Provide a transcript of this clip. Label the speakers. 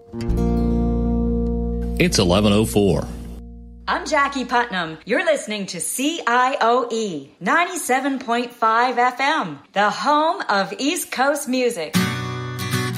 Speaker 1: It's 11:04.
Speaker 2: I'm Jackie Putnam. You're listening to CIOE 97.5 FM, the home of East Coast music.